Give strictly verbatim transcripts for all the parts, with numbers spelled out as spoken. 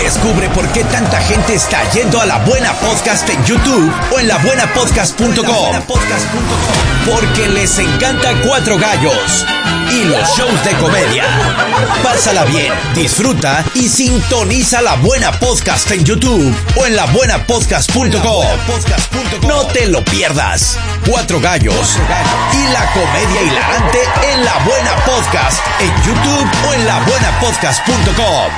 Descubre por qué tanta gente está yendo a La Buena Podcast en YouTube o en la buena podcast punto com. Porque les encanta Cuatro Gallos y los shows de comedia. Pásala bien, disfruta y sintoniza La Buena Podcast en YouTube o en la buena podcast punto com. No te lo pierdas. Cuatro Gallos y la comedia hilarante en La Buena Podcast en YouTube o en la buena podcast punto com.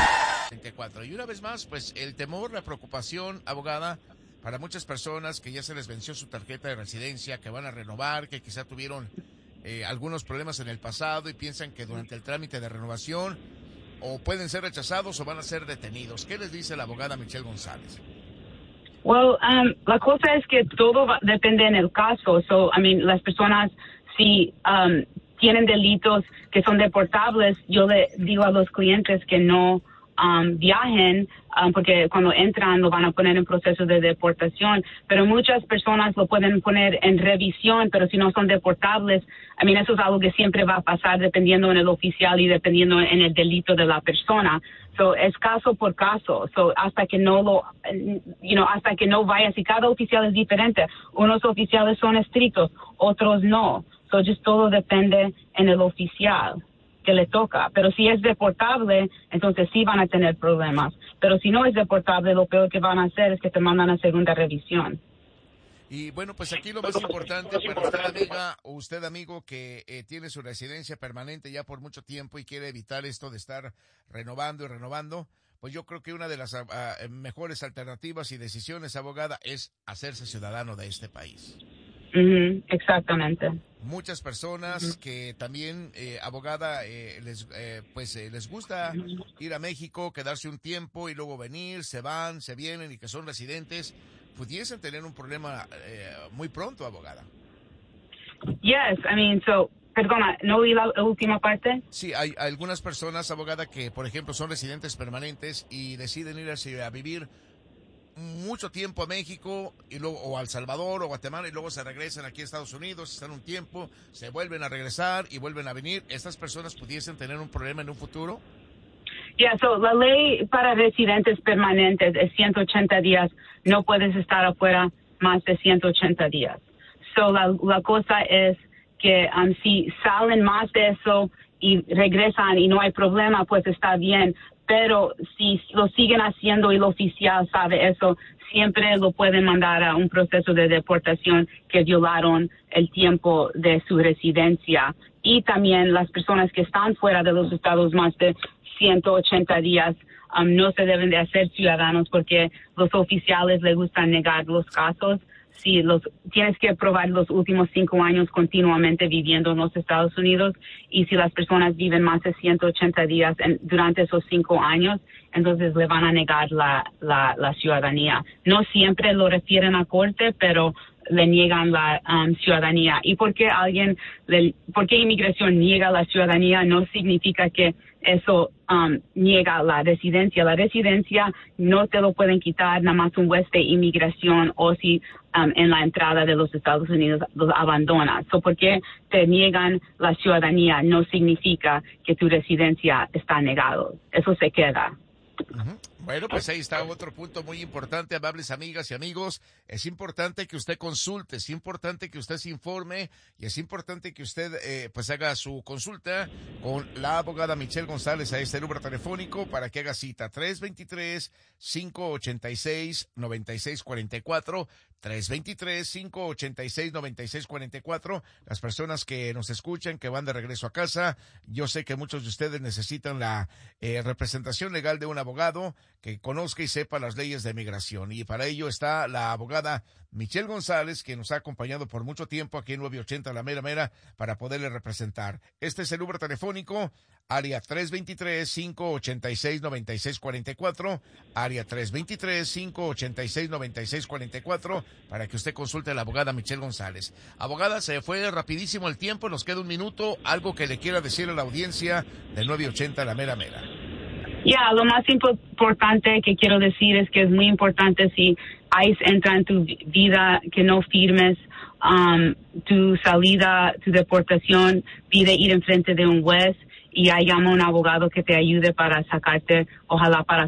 Y una vez más, pues el temor, la preocupación, abogada, para muchas personas que ya se les venció su tarjeta de residencia, que van a renovar, que quizá tuvieron eh, algunos problemas en el pasado y piensan que durante el trámite de renovación o pueden ser rechazados o van a ser detenidos. ¿Qué les dice la abogada Michelle González? Well, um, la cosa es que todo va, depende en el caso. So, I mean, las personas, si um, tienen delitos que son deportables, yo le digo a los clientes que no Um, viajen, um, porque cuando entran lo van a poner en proceso de deportación, pero muchas personas lo pueden poner en revisión, pero si no son deportables, I mean, eso es algo que siempre va a pasar dependiendo en el oficial y dependiendo en el delito de la persona. So, es caso por caso. So, hasta que no lo, you know, hasta que no vayas, y cada oficial es diferente. Unos oficiales son estrictos, otros no. So, just todo depende en el oficial que le toca, pero si es deportable, entonces sí van a tener problemas, pero si no es deportable, lo peor que van a hacer es que te mandan a segunda revisión. Y bueno, pues aquí lo más importante para usted, amiga, o usted, amigo, que eh, tiene su residencia permanente ya por mucho tiempo y quiere evitar esto de estar renovando y renovando, pues yo creo que una de las uh, mejores alternativas y decisiones, abogada, es hacerse ciudadano de este país. Uh-huh, exactamente. Muchas personas uh-huh. que también, eh, abogada, eh, les eh, pues eh, les gusta uh-huh. ir a México, quedarse un tiempo y luego venir, se van, se vienen y que son residentes, pudiesen tener un problema eh, muy pronto, abogada. Yes, I mean, so, perdona, ¿no oí la, la última parte? Sí, hay algunas personas, abogada, que por ejemplo son residentes permanentes y deciden irse a vivir mucho tiempo a México y luego o a El Salvador o Guatemala y luego se regresan aquí a Estados Unidos, están un tiempo, se vuelven a regresar y vuelven a venir. ¿Estas personas pudiesen tener un problema en un futuro? Yeah, so la ley para residentes permanentes es ciento ochenta días, no puedes estar afuera más de ciento ochenta días. So la, la cosa es que um, si salen más de eso y regresan y no hay problema, pues está bien. Pero si lo siguen haciendo y el oficial sabe eso, siempre lo pueden mandar a un proceso de deportación que violaron el tiempo de su residencia. Y también las personas que están fuera de los estados más de ciento ochenta días um, no se deben de hacer ciudadanos porque los oficiales les gustan negar los casos. Si los tienes que probar los últimos cinco años continuamente viviendo en los Estados Unidos y si las personas viven más de ciento ochenta días en, durante esos cinco años, entonces le van a negar la, la, la ciudadanía. No siempre lo refieren a corte, pero le niegan la um, ciudadanía. ¿Y por qué alguien, le, por qué inmigración niega la ciudadanía? No significa que eso um, niega la residencia. La residencia no te lo pueden quitar nada más un juez de inmigración o si um, en la entrada de los Estados Unidos los abandonas. So, ¿por qué te niegan la ciudadanía? No significa que tu residencia está negada. Eso se queda. Uh-huh. Bueno, pues ahí está otro punto muy importante, amables amigas y amigos. Es importante que usted consulte, es importante que usted se informe y es importante que usted eh, pues haga su consulta con la abogada Michelle González a este número telefónico para que haga cita tres dos tres, cinco ocho seis, nueve seis cuatro cuatro, tres dos tres, cinco ocho seis, nueve seis cuatro cuatro. Las personas que nos escuchan, que van de regreso a casa, yo sé que muchos de ustedes necesitan la eh, representación legal de un abogado que conozca y sepa las leyes de migración. Y para ello está la abogada Michelle González, que nos ha acompañado por mucho tiempo aquí en nueve ochenta La Mera Mera para poderle representar. Este es el número telefónico, área tres dos tres, cinco ocho seis, nueve seis cuatro cuatro, área tres dos tres, cinco ocho seis, nueve seis cuatro cuatro, para que usted consulte a la abogada Michelle González. Abogada, se fue rapidísimo el tiempo, nos queda un minuto, algo que le quiera decir a la audiencia de nueve ochenta La Mera Mera. Ya, yeah, lo más importante que quiero decir es que es muy importante si ICE entra en tu vida que no firmes um, tu salida, tu deportación, pide ir enfrente de un juez y ahí llama a un abogado que te ayude para sacarte, ojalá para